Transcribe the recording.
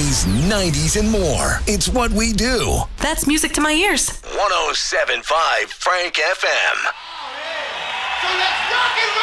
80s, 90s, and more. It's what we do. That's music to my ears. 107.5 Frank FM. So let's rock and roll!